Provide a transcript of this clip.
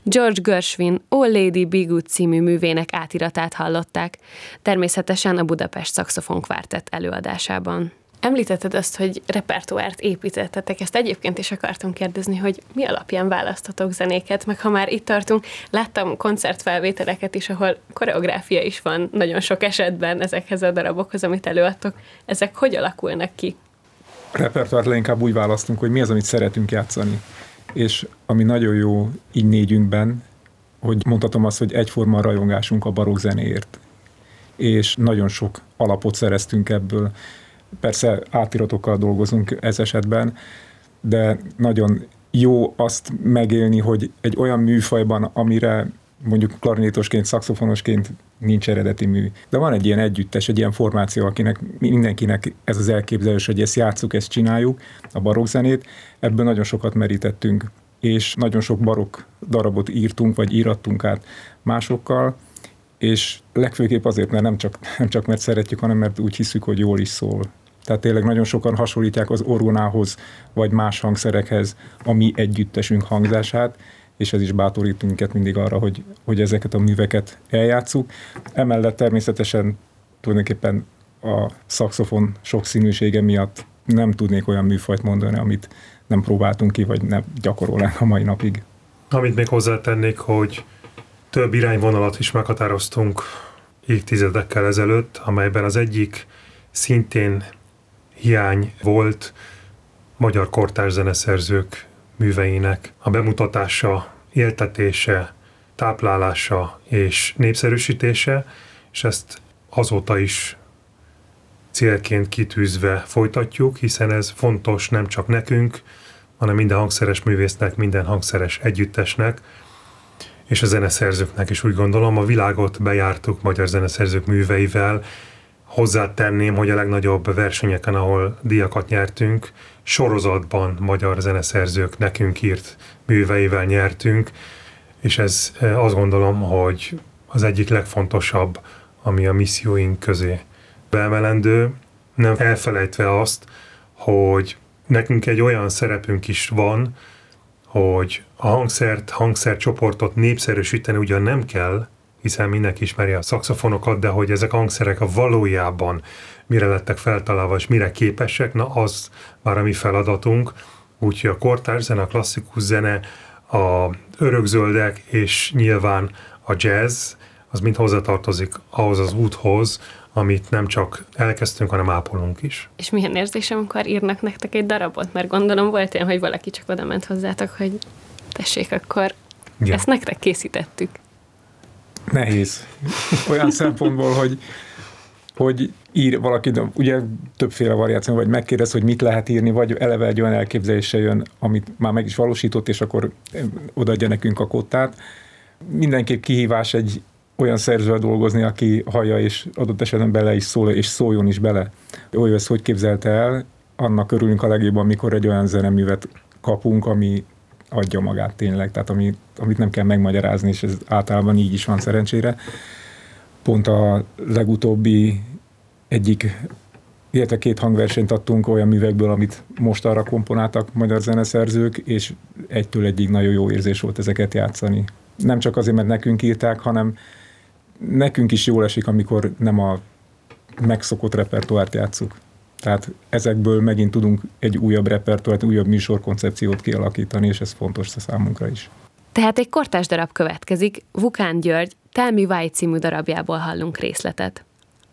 George Gershwin All Lady Be Good című művének átiratát hallották, természetesen a Budapest Szaxofon Kvártett előadásában. Említetted azt, hogy repertoárt építettetek, ezt egyébként is akartam kérdezni, hogy mi alapján választatok zenéket, meg ha már itt tartunk, láttam koncertfelvételeket is, ahol koreográfia is van nagyon sok esetben ezekhez a darabokhoz, amit előadtok. Ezek hogy alakulnak ki? Repertoárt leginkább úgy választunk, hogy mi az, amit szeretünk játszani. És ami nagyon jó így négyünkben, hogy mondhatom azt, hogy egyforma rajongásunk a barokk zenéért. És nagyon sok alapot szereztünk ebből. Persze átiratokkal dolgozunk ez esetben, de nagyon jó azt megélni, hogy egy olyan műfajban, amire mondjuk klarinétosként, szaxofonosként nincs eredeti mű. De van egy ilyen együttes, egy ilyen formáció, akinek mindenkinek ez az elképzelés, hogy ezt játsszuk, ezt csináljuk, a barokkzenét. Ebből nagyon sokat merítettünk, és nagyon sok barokk darabot írtunk, vagy írattunk át másokkal, és legfőképp azért, mert nem csak mert szeretjük, hanem mert úgy hiszük, hogy jól is szól. Tehát tényleg nagyon sokan hasonlítják az orgonához, vagy más hangszerekhez a mi együttesünk hangzását, és ez is bátorít minket mindig arra, hogy ezeket a műveket eljátsszuk. Emellett természetesen tulajdonképpen a szaxofon sokszínűsége miatt nem tudnék olyan műfajt mondani, amit nem próbáltunk ki, vagy nem gyakorolnánk a mai napig. Amit még hozzátennék, hogy több irányvonalat is meghatároztunk évtizedekkel ezelőtt, amelyben az egyik szintén hiány volt magyar kortárs zeneszerzők műveinek a bemutatása, éltetése, táplálása és népszerűsítése, és ezt azóta is célként kitűzve folytatjuk, hiszen ez fontos nem csak nekünk, hanem minden hangszeres művésznek, minden hangszeres együttesnek, és a zeneszerzőknek is úgy gondolom. A világot bejártuk magyar zeneszerzők műveivel. Hozzátenném, hogy a legnagyobb versenyeken, ahol díjakat nyertünk, sorozatban magyar zeneszerzők nekünk írt műveivel nyertünk, és ez azt gondolom, hogy az egyik legfontosabb, ami a misszióink közé beemelendő, nem elfelejtve azt, hogy nekünk egy olyan szerepünk is van, hogy a hangszercsoportot népszerűsíteni ugyan nem kell, hiszen mindenki ismeri a szaxofonokat, de hogy ezek a hangszerek valójában mire lettek feltalálva, és mire képesek, na az már a mi feladatunk. Úgyhogy a kortárs zene, a klasszikus zene, a örökzöldek és nyilván a jazz, az mind hozzátartozik ahhoz az úthoz, amit nem csak elkezdtünk, hanem ápolunk is. És milyen érzés, amikor írnak nektek egy darabot? Mert gondolom volt olyan, hogy valaki csak oda ment hozzátok, hogy tessék, akkor ezt nektek készítettük. Nehéz. Olyan szempontból, hogy ír valaki, ugye többféle variáció, vagy megkérdez, hogy mit lehet írni, vagy eleve egy olyan elképzelése jön, amit már meg is valósított, és akkor odaadja nekünk a kottát. Mindenképp kihívás egy olyan szerzővel dolgozni, aki hallja, és adott esetben bele is szól, és szóljon is bele. Ő ezt hogy képzelte el, annak örülünk a legjobban, amikor egy olyan zeneművet kapunk, ami adja magát tényleg, tehát amit nem kell megmagyarázni, és ez általában így is van szerencsére. Pont a legutóbbi illetve 2 hangversenyt adtunk olyan művekből, amit most arra komponáltak magyar zeneszerzők, és egytől egyig nagyon jó érzés volt ezeket játszani. Nem csak azért, mert nekünk írták, hanem nekünk is jól esik, amikor nem a megszokott repertoárt játsszuk. Tehát ezekből megint tudunk egy újabb repertoárt, újabb műsorkoncepciót kialakítani, és ez fontos a számunkra is. Tehát egy kortárs darab következik, Vukán György Tell Me Why című darabjából hallunk részletet.